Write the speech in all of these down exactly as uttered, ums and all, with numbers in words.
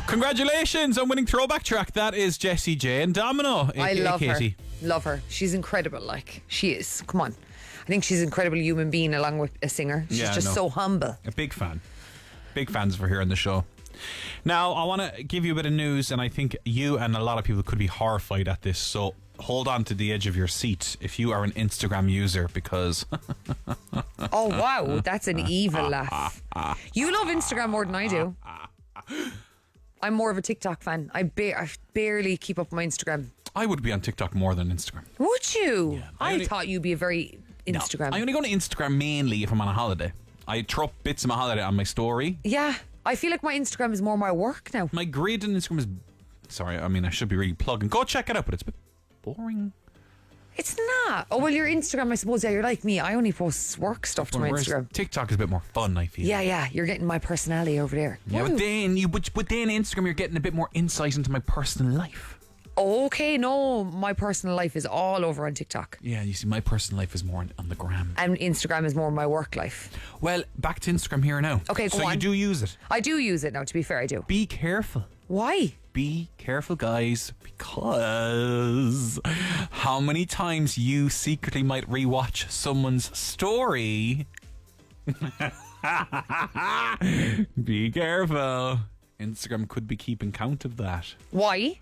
Congratulations on winning Throwback Track. That is Jessie J and Domino. I love Katie. her. Love her. She's incredible. Like, she is. Come on. I think she's an incredible human being along with a singer. She's Yeah, just no. so humble. A big fan. Big fans of her here on the show. Now, I want to give you a bit of news, and I think you and a lot of people could be horrified at this, so hold on to the edge of your seat if you are an Instagram user, because... Oh, wow. That's an evil laugh. You love Instagram more than I do. I'm more of a TikTok fan. I, ba- I barely keep up my Instagram. I would be on TikTok more than Instagram. Would you? Yeah. I, I only- thought you'd be a very Instagram. No, I only go to Instagram mainly if I'm on a holiday. I throw up bits of my holiday on my story. Yeah. I feel like my Instagram is more my work now. My grid on Instagram is... Sorry, I mean, I should be really plugging. Go check it out, but it's a bit boring. It's not. Oh, well, your Instagram, I suppose, yeah, you're like me. I only post work stuff to my Whereas Instagram. TikTok is a bit more fun, I feel. Yeah, yeah. You're getting my personality over there. Yeah, Woo. but then you, but, but then Instagram, you're getting a bit more insight into my personal life. Okay, no, my personal life is all over on TikTok. Yeah, you see, my personal life is more on, on the gram. And Instagram is more my work life. Well, back to Instagram here now. Okay, go so on. you do use it. I do use it now, to be fair, I do. Be careful. Why? Be careful, guys, because how many times you secretly might rewatch someone's story. Be careful. Instagram could be keeping count of that. Why?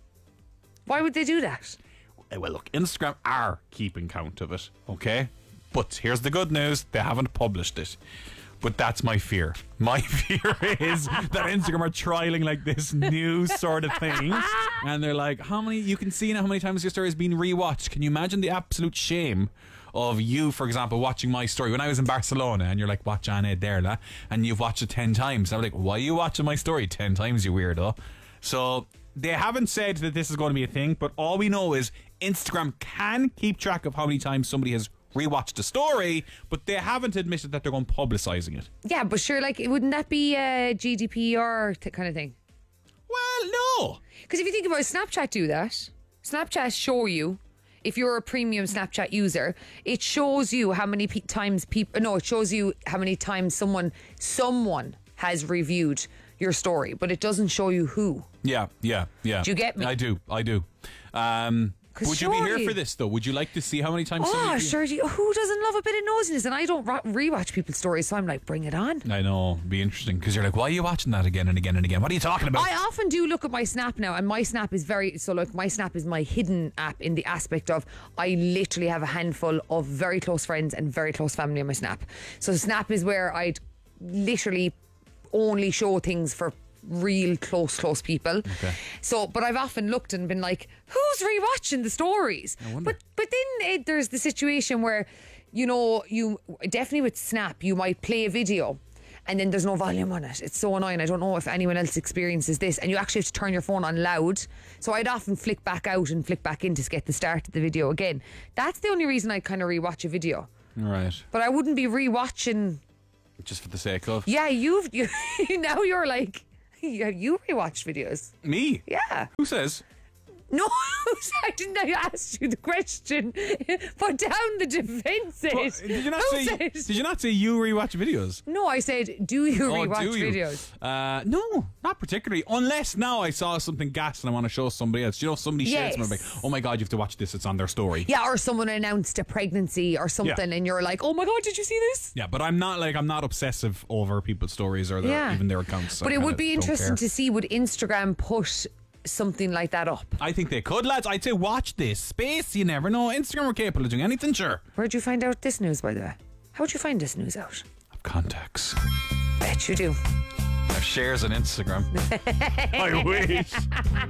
Why would they do that? Well, look, Instagram are keeping count of it, okay? But here's the good news, they haven't published it. But that's my fear. My fear is that Instagram are trialing like this new sort of thing. And they're like, how many, you can see now how many times your story has been rewatched. Can you imagine the absolute shame of you, for example, watching my story when I was in Barcelona and you're like, watch Anna Derla, and you've watched it ten times. I'm like, why are you watching my story ten times, you weirdo? So they haven't said that this is going to be a thing, but all we know is Instagram can keep track of how many times somebody has rewatched a story, but they haven't admitted that they're going publicising it. Yeah, but sure, like, wouldn't that be a G D P R t- kind of thing? Well, no. Because if you think about it, Snapchat do that. Snapchat show you, if you're a premium Snapchat user, it shows you how many pe- times people, no, it shows you how many times someone, someone has reviewed your story, but it doesn't show you who. Yeah, yeah, yeah. Do you get me? I do, I do. Um, would you be here surely- for this, though? Would you like to see how many times Oh, somebody... sure. do you- Who doesn't love a bit of nosiness? And I don't ro- rewatch people's stories, so I'm like, bring it on. I know, it'd be interesting, because you're like, why are you watching that again and again and again? What are you talking about? I often do look at my Snap now, and my Snap is very, so like my Snap is my hidden app in the aspect of I literally have a handful of very close friends and very close family on my Snap. So Snap is where I'd literally only show things for real close close people. Okay. So but I've often looked and been like, who's rewatching the stories? I wonder. But but then it, there's the situation where, you know, you definitely with Snap you might play a video and then there's no volume on it. It's so annoying. I don't know if anyone else experiences this, and you actually have to turn your phone on loud. So I'd often flick back out and flick back in to get the start of the video again. That's the only reason I kind of rewatch a video. Right. But I wouldn't be rewatching. Just for the sake of... Yeah, you've you, now you're like, you, you rewatched videos. Me? Yeah. Who says? No, I didn't know you asked you the question. Put down the defences. Well, did you not Who say? said- Did you not say you rewatch videos? No, I said, do you Oh, rewatch do you? videos? Uh, no, not particularly. Unless now I saw something gas and I want to show somebody else. You know, somebody shares Yes. something like, oh my God, you have to watch this. It's on their story. Yeah, or someone announced a pregnancy or something, Yeah. and you're like, oh my God, did you see this? Yeah, but I'm not like I'm not obsessive over people's stories or their, Yeah. even their accounts. But I it would kinda be don't interesting care. to see, would Instagram put something like that up? I think they could, lads. I'd say watch this space. You never know. Instagram are capable of doing anything. Sure. Where'd you find out this news, by the way? How'd you find this news out? Contacts. Bet you do. Shares on Instagram. I wish.